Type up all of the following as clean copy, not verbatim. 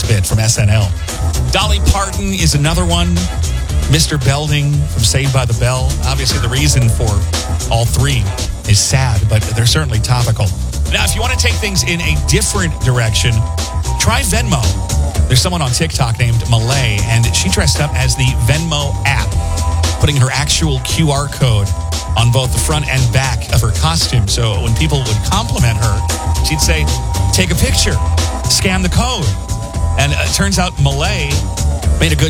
bit from SNL. Dolly Parton is another one. Mr. Belding from Saved by the Bell. Obviously, the reason for all three is sad, but they're certainly topical. Now, if you want to take things in a different direction, try Venmo. There's someone on TikTok named Malay, and she dressed up as the Venmo app, putting her actual QR code on both the front and back of her costume. So when people would compliment her, she'd say, take a picture, scan the code. And it turns out Malay made a good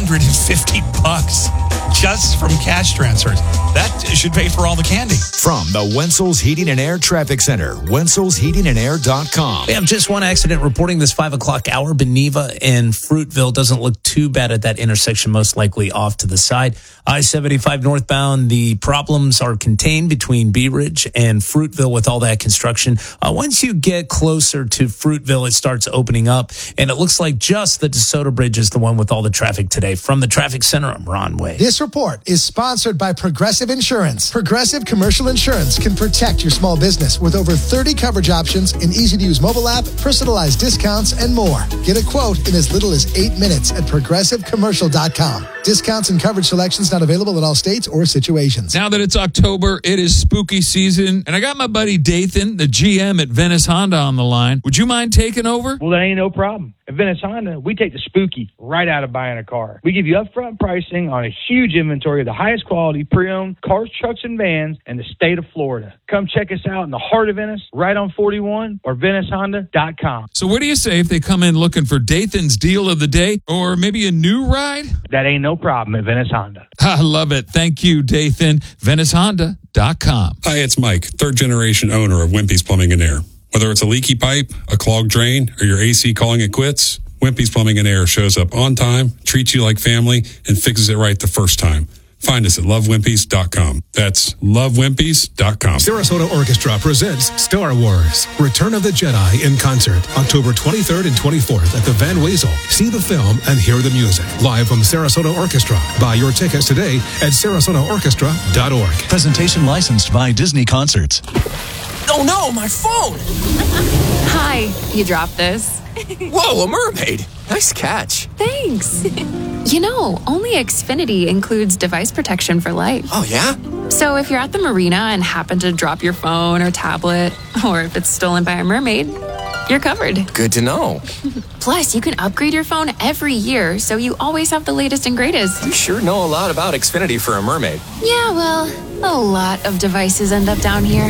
$250 just from cash transfers. That should pay for all the candy. From the Wenzel's Heating and Air Traffic Center, wenzelsheatingandair.com. We have just one accident reporting this 5 o'clock hour. Beneva and Fruitville doesn't look too bad at that intersection, most likely off to the side. I-75 northbound, the problems are contained between Bee Ridge and Fruitville with all that construction. Once you get closer to Fruitville, it starts opening up, and it looks like just the DeSoto Bridge is the one with all the traffic today. From the Traffic Center, I'm Ron Way. This report is sponsored by Progressive Insurance. Progressive Commercial Insurance can protect your small business with over 30 coverage options, an easy-to-use mobile app, personalized discounts, and more. Get a quote in as little as 8 minutes at progressivecommercial.com. Discounts and coverage selections not available in all states or situations. Now that it's October, it is spooky season, and I got my buddy Dathan, the GM at Venice Honda, on the line. Would you mind taking over? Well, that ain't no problem. At Venice Honda, we take the spooky right out of buying a car. We give you upfront pricing on a huge inventory of the highest quality pre-owned cars, trucks, and vans in the state of Florida. Come check us out in the heart of Venice, right on 41 or VeniceHonda.com. So what do you say if they come in looking for Dathan's deal of the day or maybe a new ride? That ain't no problem at Venice Honda. I love it. Thank you, Dathan. VeniceHonda.com. Hi, it's Mike, third generation owner of Wimpy's Plumbing and Air. Whether it's a leaky pipe, a clogged drain, or your AC calling it quits, Wimpy's Plumbing and Air shows up on time, treats you like family, and fixes it right the first time. Find us at lovewimpys.com. That's lovewimpys.com. Sarasota Orchestra presents Star Wars, Return of the Jedi in concert, October 23rd and 24th at the Van Wezel. See the film and hear the music. Live from Sarasota Orchestra. Buy your tickets today at sarasotaorchestra.org. Presentation licensed by Disney Concerts. Oh no, my phone! Hi, you dropped this. Whoa, a mermaid! Nice catch. Thanks. You know, only Xfinity includes device protection for life. Oh, yeah? So if you're at the marina and happen to drop your phone or tablet, or if it's stolen by a mermaid, you're covered. Good to know. Plus, you can upgrade your phone every year, so you always have the latest and greatest. You sure know a lot about Xfinity for a mermaid. Yeah, well, a lot of devices end up down here.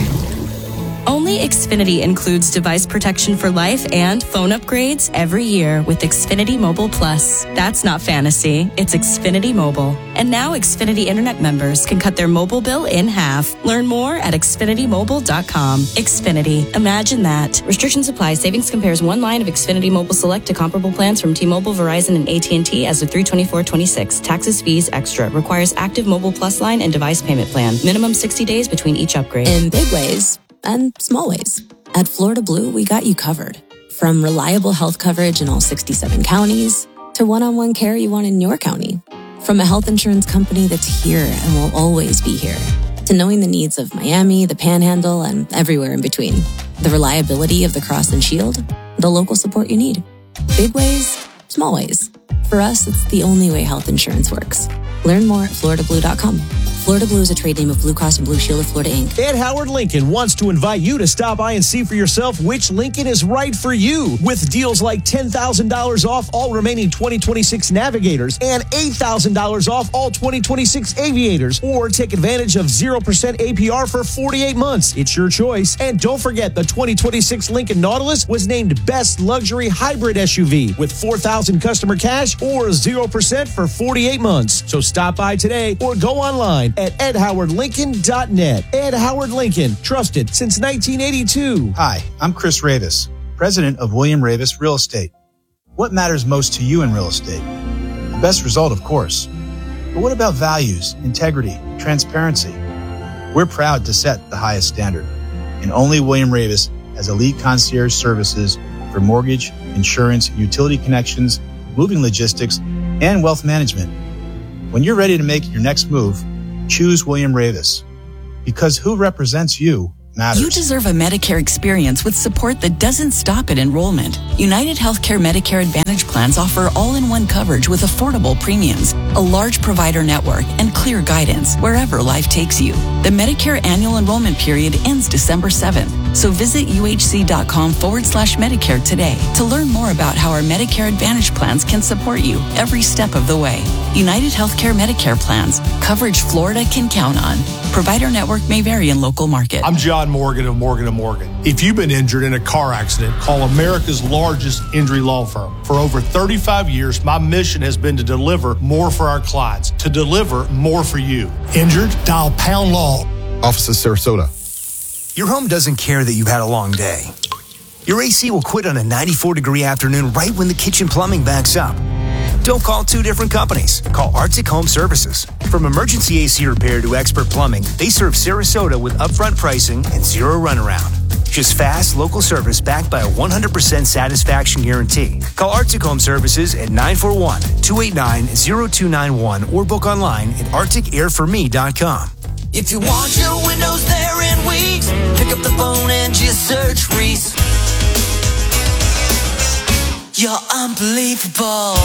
Only Xfinity includes device protection for life and phone upgrades every year with Xfinity Mobile Plus. That's not fantasy, it's Xfinity Mobile. And now Xfinity Internet members can cut their mobile bill in half. Learn more at xfinitymobile.com. Xfinity, imagine that. Restrictions apply. Savings compares one line of Xfinity Mobile Select to comparable plans from T-Mobile, Verizon, and AT&T as of 3/24/26. Taxes, fees, extra. Requires active Mobile Plus line and device payment plan. Minimum 60 days between each upgrade. In big ways and small ways. At Florida Blue, we got you covered. From reliable health coverage in all 67 counties to one-on-one care you want in your county. From a health insurance company that's here and will always be here to knowing the needs of Miami, the Panhandle, and everywhere in between. The reliability of the Cross and Shield, the local support you need. Big ways, small ways. For us, it's the only way health insurance works. Learn more at FloridaBlue.com. Florida Blue is a trade name of Blue Cross and Blue Shield of Florida, Inc. Ed Howard Lincoln wants to invite you to stop by and see for yourself which Lincoln is right for you. With deals like $10,000 off all remaining 2026 Navigators and $8,000 off all 2026 Aviators. Or take advantage of 0% APR for 48 months. It's your choice. And don't forget, the 2026 Lincoln Nautilus was named Best Luxury Hybrid SUV with $4,000 customer cash or 0% for 48 months. So stop by today or go online at edhowardlincoln.net. Ed Howard Lincoln, trusted since 1982. Hi, I'm Chris Ravis, president of William Ravis Real Estate. What matters most to you in real estate? The best result, of course. But what about values, integrity, transparency? We're proud to set the highest standard. And only William Ravis has elite concierge services for mortgage, insurance, utility connections, moving logistics, and wealth management. When you're ready to make your next move, choose William Ravis. Because who represents you matters. You deserve a Medicare experience with support that doesn't stop at enrollment. United Healthcare Medicare Advantage plans offer all-in-one coverage with affordable premiums, a large provider network, and clear guidance wherever life takes you. The Medicare annual enrollment period ends December 7th, so visit uhc.com/Medicare today to learn more about how our Medicare Advantage plans can support you every step of the way. United Healthcare Medicare plans, coverage Florida can count on. Provider network may vary in local market. I'm John Morgan of Morgan & Morgan. If you've been injured in a car accident, call America's largest injury law firm. For over 35 years, my mission has been to deliver more for our clients, to deliver more for you. Injured? Dial Pound Law. Office of Sarasota. Your home doesn't care that you've had a long day. Your AC will quit on a 94-degree afternoon right when the kitchen plumbing backs up. Don't call two different companies. Call Arctic Home Services. From emergency AC repair to expert plumbing, they serve Sarasota with upfront pricing and zero runaround. Just fast, local service backed by a 100% satisfaction guarantee. Call Arctic Home Services at 941-289-0291 or book online at arcticairforme.com. If you want your windows there in weeks, pick up the phone and just search Reese. You're unbelievable.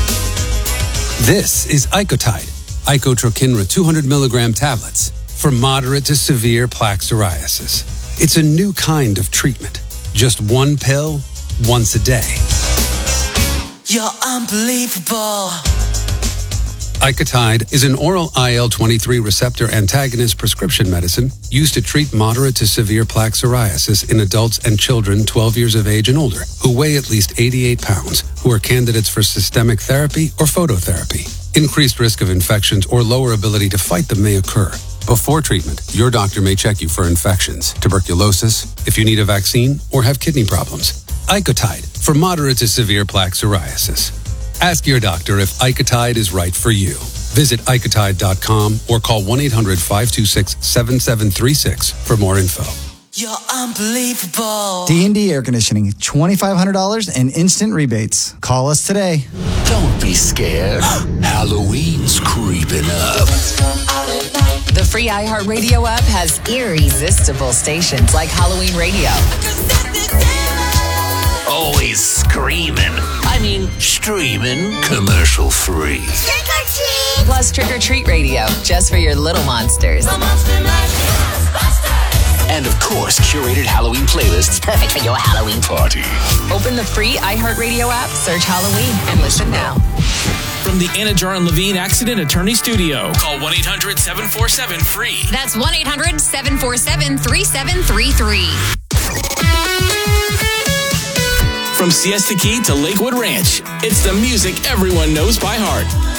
This is Icotide, Icotrokinra 200 milligram tablets for moderate to severe plaque psoriasis. It's a new kind of treatment. Just one pill, once a day. You're unbelievable. Icotide is an oral IL-23 receptor antagonist prescription medicine used to treat moderate to severe plaque psoriasis in adults and children 12 years of age and older who weigh at least 88 pounds, who are candidates for systemic therapy or phototherapy. Increased risk of infections or lower ability to fight them may occur. Before treatment, your doctor may check you for infections, tuberculosis, if you need a vaccine, or have kidney problems. Icotide for moderate to severe plaque psoriasis. Ask your doctor if Icotide is right for you. Visit Icotide.com or call 1-800-526-7736 for more info. You're unbelievable. D&D Air Conditioning, $2,500 and instant rebates. Call us today. Don't be scared. Halloween's creeping up. The free iHeartRadio app has irresistible stations like Halloween Radio. Always screaming. I mean, streaming. Commercial free. Plus Trick or Treat Radio, just for your little monsters. And of course, curated Halloween playlists perfect for your Halloween party. Open the free iHeartRadio app, search Halloween, and listen now. From the Anajar and Levine Accident Attorney Studio. Call 1-800-747-FREE. That's 1-800-747-3733. From Siesta Key to Lakewood Ranch, it's the music everyone knows by heart.